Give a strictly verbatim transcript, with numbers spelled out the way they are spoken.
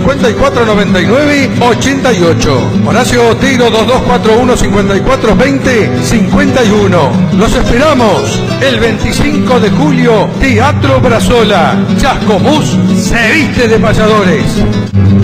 cincuenta y cuatro noventa y nueve ochenta y ocho. Horacio Otero dos dos cuatro uno cincuenta y cuatro veinte cincuenta y uno. Los esperamos el veinticinco de julio, Teatro Brazola. Chascomús se viste de payadores.